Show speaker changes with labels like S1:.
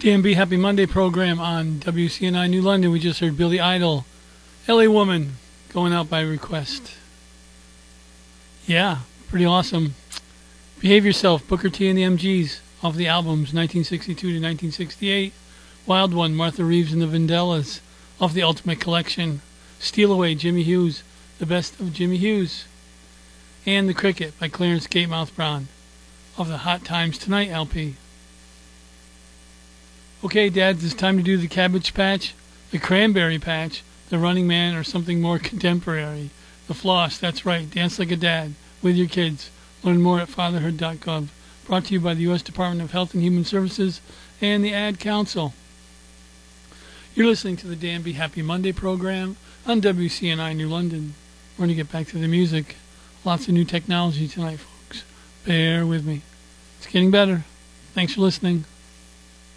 S1: DMB Happy Monday program on WCNI New London. We just heard Billy Idol, LA Woman, going out by request. Yeah, pretty awesome. Behave Yourself, Booker T and the MGs, off the albums 1962 to 1968. Wild One, Martha Reeves and the Vandellas, off the Ultimate Collection. Steal Away, Jimmy Hughes, the best of Jimmy Hughes. And The Cricket by Clarence Gatemouth Brown, off the Hot Times Tonight LP. Okay, Dads, it's time to do the Cabbage Patch, the Cranberry Patch, the Running Man, or something more contemporary. The Floss, that's right, dance like a dad with your kids. Learn more at fatherhood.gov. Brought to you by the U.S. Department of Health and Human Services and the Ad Council. You're listening to the DMB Happy Monday program on WCNI New London. We're going to get back to the music. Lots of new technology tonight, folks. Bear with me. It's getting better. Thanks for listening.